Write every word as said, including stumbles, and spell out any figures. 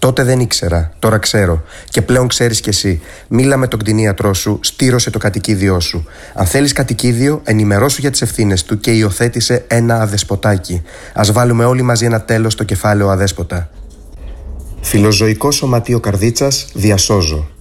Τότε δεν ήξερα, τώρα ξέρω. Και πλέον ξέρεις κι εσύ. Μίλα με τον κτηνίατρό σου, στήρωσε το κατοικίδιό σου. Αν θέλεις κατοικίδιο, ενημερώσου για τις ευθύνες του και υιοθέτησε ένα αδεσποτάκι. Ας βάλουμε όλοι μαζί ένα τέλος στο κεφάλαιο αδέσποτα. Φιλοζωικό Σωματείο Καρδίτσας, διασώζω.